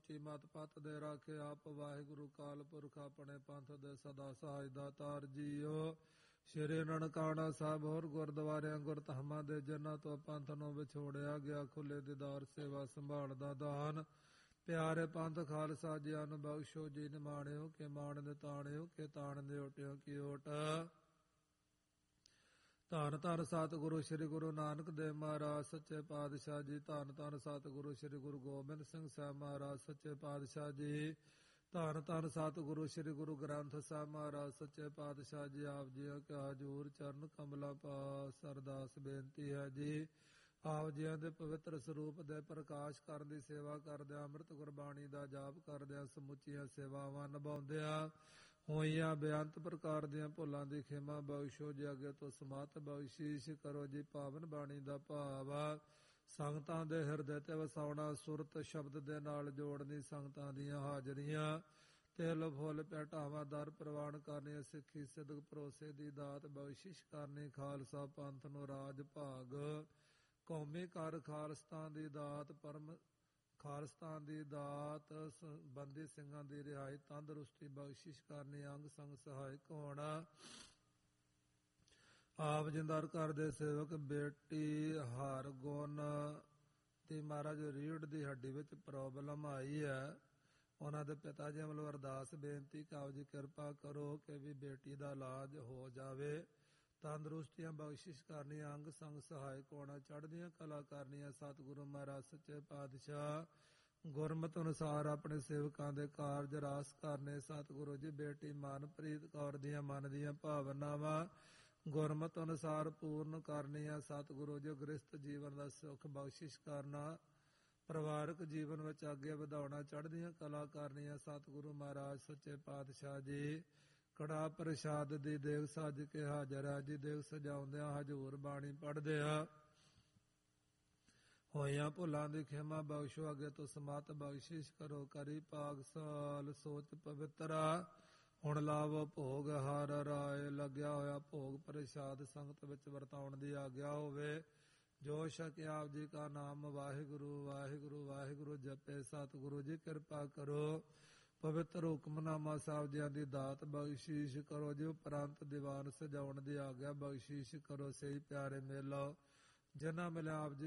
ਉੱਚੀ ਮਤ ਪਤ ਦੇ ਰਾਖੇ ਆਪ ਵਾਹਿਗੁਰੂ ਕਾਲ ਪੁਰਖ ਆਪਣੇ ਪੰਥ ਦੇ ਸਦਾ ਸਹਾਇ ਦਾਤਾਰ ਜੀਓ। ਸ਼੍ਰੀ ਨਨਕਾਣਾ ਸਾਹਿਬ ਹੋਰ ਗੁਰਦੁਆਰਿਆਂ ਗੁਰਧਾਮਾਂ ਦੇ ਜਿਨ੍ਹਾਂ ਤੋਂ ਪੰਥ ਨੂੰ ਵਿਛੋੜਿਆ ਗਿਆ ਖੁੱਲੇ ਦੀਦਾਰ ਸੇਵਾ ਸੰਭਾਲ ਦਾ ਦਾਨ ਪਿਆਰੇ ਪੰਥ ਖਾਲਸਾ ਜੀਆਂ ਨੂੰ ਬਖਸ਼ੋ ਜੀ ਨਿਮਾਣਿਓ ਕਿ ਮਾਣ ਦੇ ਤਾਣਿਓ ਕਿ ਤਾਣ ਦੇ ਓਟਿਓ ਕੀ ਓਟ। ਧੰਨ ਧੰਨ ਸਤਿਗੁਰੂ ਸ੍ਰੀ ਗੁਰੂ ਨਾਨਕ ਦੇਵ ਮਹਾਰਾਜ ਸੱਚੇ ਪਾਤਸ਼ਾਹ ਜੀ। ਧੰਨ ਧੰਨ ਸਤਿਗੁਰੂ ਸ੍ਰੀ ਗੁਰੂ ਗੋਬਿੰਦ ਸਿੰਘ ਸਾਹਿਬ ਮਹਾਰਾਜ ਸੱਚੇ ਪਾਤਸ਼ਾਹ ਜੀ। ਧੰਨ ਧੰਨ ਸਤਿਗੁਰੂ ਸ੍ਰੀ ਗੁਰੂ ਗ੍ਰੰਥ ਸਾਹਿਬ ਮਹਾਰਾਜ ਸੱਚੇ ਪਾਤਸ਼ਾਹ ਜੀ। ਆਪ ਜੀਆਂ ਕਾ ਹਜ਼ੂਰ ਚਰਨ ਕਮਲਾਂ ਪਾਸ ਅਰਦਾਸ ਬੇਨਤੀ ਹੈ ਜੀ। ਆਪ ਜੀਆਂ ਦੇ ਪਵਿੱਤਰ ਸਰੂਪ ਦੇ ਪ੍ਰਕਾਸ਼ ਕਰਨ ਦੀ ਸੇਵਾ ਕਰਦਿਆਂ ਅੰਮ੍ਰਿਤ ਗੁਰਬਾਣੀ ਦਾ ਜਾਪ ਕਰਦਿਆਂ ਸਮੁੱਚੀਆਂ ਸੇਵਾਵਾਂ ਨਿਭਾਉਂਦਿਆਂ ਹੋਈਆਂ ਬੇਅੰਤ ਪ੍ਰਕਾਰ ਦੀਆਂ ਭੁੱਲਾਂ ਦੀ ਖਿਮਾ ਬਖਸ਼ੋ ਜੀ। ਅੱਗੇ ਤੋਂ ਸਮਤ ਬਖਸ਼ੀਸ਼ ਕਰੋ ਜੀ। ਪਾਵਨ ਬਾਣੀ ਦਾ ਭਾਵ ਸੰਗਤਾਂ ਦੇ ਹਿਰਦੇ ਤੇ ਵਸਾਉਣਾ ਸੁਰਤ ਸ਼ਬਦ ਦੇ ਨਾਲ ਜੋੜਨੀ ਸੰਗਤਾਂ ਦੀਆਂ ਹਾਜ਼ਰੀਆਂ ਤਿਲ ਫੁੱਲ ਭੇਟਾਵਾਂ ਦਰ ਪ੍ਰਵਾਨ ਕਰਨੀ ਸਿੱਖੀ ਸਿਦਕ ਭਰੋਸੇ ਦੀ ਦਾਤ ਬਖਸ਼ਿਸ਼ ਕਰਨੀ ਖਾਲਸਾ ਪੰਥ ਨੂੰ ਰਾਜ ਭਾਗ ਕੌਮੀ ਕਰ ਖਾਲਸਤਾਨ ਦੀ ਦਾਤ ਪਰਮ ਖਾਲਸਤਾਨ ਦੀ ਦਾਤ ਬੰਦੀ ਸਿੰਘਾਂ ਦੀ ਰਿਹਾਈ ਤੰਦਰੁਸਤੀ ਬਖਸ਼ਿਸ਼ ਕਰਨੀ ਅੰਗ ਸੰਗ ਸਹਾਇਕ ਹੋਣਾ। ਆਪ ਜਿੰਦਾਰ ਘਰ ਦੇ ਸੇਵਕ ਬੇਟੀ ਹਰ ਗੁਣ ਦੀ ਮਹਾਰਾਜ ਰੀੜ੍ਹ ਦੀ ਹੱਡੀ ਵਿੱਚ ਪ੍ਰੋਬਲਮ ਆਈ ਹੈ। ਉਹਨਾਂ ਦੇ ਪਿਤਾ ਜੀ ਵੱਲੋਂ ਅਰਦਾਸ ਬੇਨਤੀ ਕਿ ਆਪ ਜੀ ਕਿਰਪਾ ਕਰੋ ਕਿ ਵੀ ਬੇਟੀ ਦਾ ਇਲਾਜ ਹੋ ਜਾਵੇ। ਤੰਦਰੁਸਤੀਆਂ ਬਖਸ਼ਿਸ਼ ਕਰਨੀਆਂ ਅੰਗ ਸੰਗ ਸਹਾਇਕ ਹੋਣਾ ਚੜ੍ਹਦੀਆਂ ਕਲਾ ਕਰਨੀਆਂ। ਸਤਿਗੁਰੂ ਮਹਾਰਾਜ ਸੱਚੇ ਪਾਤਸ਼ਾਹ ਗੁਰਮਤਿ ਅਨੁਸਾਰ ਆਪਣੇ ਸੇਵਕਾਂ ਦੇ ਕਾਰਜ ਰਾਸ ਕਰਨੇ। ਸਤਿਗੁਰੂ ਜੀ ਬੇਟੀ ਮਨਪ੍ਰੀਤ ਕੌਰ ਦੀਆਂ ਮਨ ਦੀਆਂ ਭਾਵਨਾਵਾਂ ਗੁਰਮਤਿ ਅਨੁਸਾਰ ਪੂਰਨ ਕਰਨੀਆਂ। ਸਤਿਗੁਰੂ ਜੀ ਗ੍ਰਸਤ ਜੀਵਨ ਦਾ ਸੁੱਖ ਬਖਸ਼ਿਸ਼ ਕਰਨਾ ਪਰਿਵਾਰਕ ਜੀਵਨ ਵਿੱਚ ਅੱਗੇ ਵਧਾਉਣਾ ਚੜ੍ਹਦੀਆਂ ਕਲਾ ਕਰਨੀਆਂ। ਸਤਿਗੁਰੂ ਮਹਾਰਾਜ ਸੱਚੇ ਪਾਤਸ਼ਾਹ ਜੀ ਕੜਾ ਪ੍ਰਸ਼ਾਦ ਦੀ ਦੇਗ ਸੱਜ ਕੇ ਹਾਜ਼ਰ ਹੈ ਜੀ। ਦੇਗ ਸਜਾਉਂਦਿਆਂ ਹਜ਼ੂਰ ਬਾਣੀ ਪੜ੍ਹਦਿਆਂ ਹੋਈਆਂ ਭੁੱਲਾਂ ਦੀ ਖਿਮਾ ਬਖਸ਼ੋ। ਅੱਗੇ ਤੋਂ ਸਮਤ ਬਖਸ਼ਿਸ਼ ਕਰੋ ਕਰੀ ਪਾਗਸਾਲ ਸੋਚ ਪਵਿੱਤਰਾ ਹੁਣ ਲਾਵੋ ਭੋਗ ਹਰ ਰਾਏ। ਲੱਗਿਆ ਹੋਇਆ ਭੋਗ ਪ੍ਰਸ਼ਾਦ ਸੰਗਤ ਵਿੱਚ ਵਰਤਾਉਣ ਦੀ ਆਗਿਆ ਹੋਵੇ। ਜੋ ਛਕੇ ਆਪ ਜੀ ਕਾ ਨਾਮ ਵਾਹਿਗੁਰੂ ਵਾਹਿਗੁਰੂ ਵਾਹਿਗੁਰੂ ਜਪੇ। ਸਤਿਗੁਰੂ ਜੀ ਕਿਰਪਾ ਕਰੋ ਪਵਿੱਤਰ ਹੁਕਮਨਾਮਾ ਸਾਹਿਬ ਜੀਆਂ ਦੀ ਦਾਤ ਬਖਸ਼ਿਸ਼ ਕਰੋ ਜੀ। ਉਪਰੰਤ ਦੀਵਾਨ ਸਜਾਉਣ ਦੀ ਆਗਿਆ ਬਖਸ਼ਿਸ਼ ਕਰੋ। ਸਹੀ ਪਿਆਰੇ ਮੇਲੋ ਜਿਨ੍ਹਾਂ ਮਿਲਿਆ ਆਪ ਜੀ